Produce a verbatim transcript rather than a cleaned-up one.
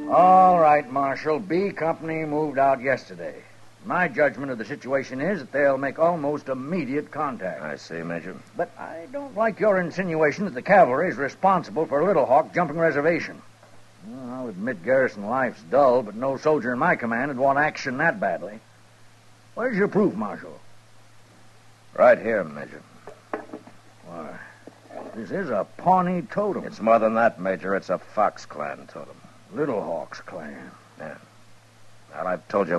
All right, Marshal. B Company moved out yesterday. My judgment of the situation is that they'll make almost immediate contact. I see, Major. But I don't like your insinuation that the cavalry is responsible for Little Hawk jumping reservation. Well, I'll admit garrison life's dull, but no soldier in my command would want action that badly. Where's your proof, Marshal? Right here, Major. Why, this is a Pawnee totem. It's more than that, Major. It's a Fox Clan totem. Little Hawk's clan. Yeah. Well, I've told you